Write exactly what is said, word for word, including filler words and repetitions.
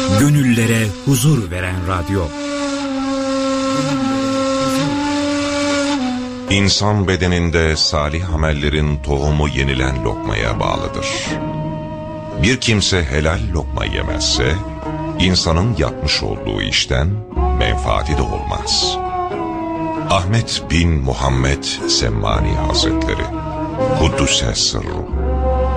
Gönüllere huzur veren radyo. İnsan bedeninde salih amellerin tohumu yenilen lokmaya bağlıdır. Bir kimse helal lokma yemezse, insanın yapmış olduğu işten menfaati de olmaz. Ahmet bin Muhammed Semmani Hazretleri, Kuddüs'e sırrı.